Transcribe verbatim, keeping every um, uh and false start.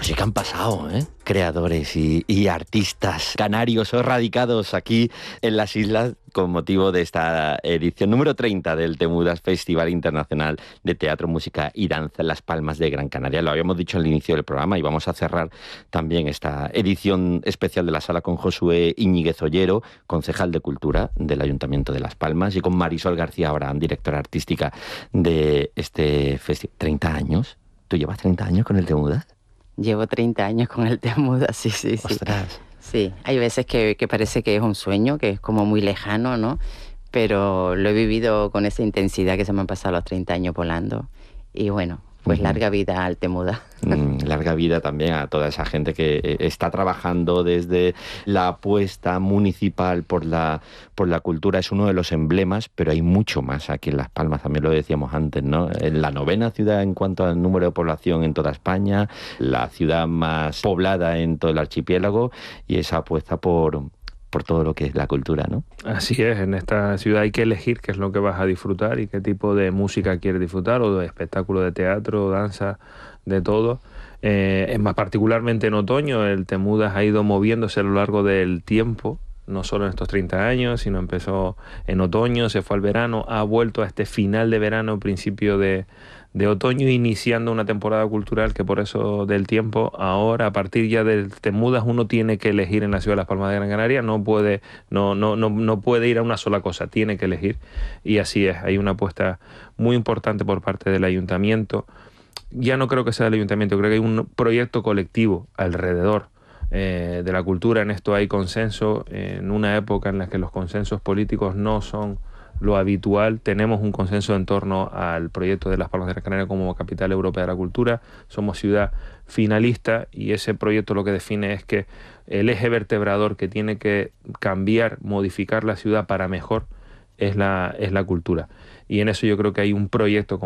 Pues sí que han pasado, ¿eh? Creadores y, y artistas canarios o radicados aquí en las islas con motivo de esta edición número treinta del Temudas Festival Internacional de Teatro, Música y Danza en Las Palmas de Gran Canaria. Lo habíamos dicho al inicio del programa y vamos a cerrar también esta edición especial de la sala con Josué Íñiguez Ollero, concejal de Cultura del Ayuntamiento de Las Palmas, y con Marisol García Abraham, directora artística de este festival. ¿treinta años? ¿Tú llevas treinta años con el Temudas? Llevo treinta años con el Temudas, sí, sí, sí. ¡Ostras! Sí, hay veces que, que parece que es un sueño, que es como muy lejano, ¿no? Pero lo he vivido con esa intensidad que se me han pasado los treinta años volando. Y bueno, pues uh-huh. larga vida al Temudas. Mm, larga vida también a toda esa gente que está trabajando desde la apuesta municipal por la, por la cultura. Es uno de los emblemas, pero hay mucho más aquí en Las Palmas, también lo decíamos antes, ¿no? En la novena ciudad en cuanto al número de población en toda España, la ciudad más poblada en todo el archipiélago, y esa apuesta por... por todo lo que es la cultura, ¿no? Así es, en esta ciudad hay que elegir qué es lo que vas a disfrutar y qué tipo de música quieres disfrutar, o de espectáculo de teatro, danza, de todo. Eh, es más, particularmente en otoño, el Temudas ha ido moviéndose a lo largo del tiempo, no solo en estos treinta años, sino empezó en otoño, se fue al verano, ha vuelto a este final de verano, principio de, de otoño, iniciando una temporada cultural que por eso del tiempo, ahora a partir ya del Temudas uno tiene que elegir en la ciudad de Las Palmas de Gran Canaria, no puede, no, no, no, no puede ir a una sola cosa, tiene que elegir, y así es, hay una apuesta muy importante por parte del ayuntamiento. Ya no creo que sea del ayuntamiento, creo que hay un proyecto colectivo alrededor eh, de la cultura. En esto hay consenso, en una época en la que los consensos políticos no son lo habitual. Tenemos un consenso en torno al proyecto de Las Palmas de Gran Canaria como capital europea de la cultura. Somos ciudad finalista y ese proyecto lo que define es que el eje vertebrador que tiene que cambiar, modificar la ciudad para mejor es la, es la cultura. Y en eso yo creo que hay un proyecto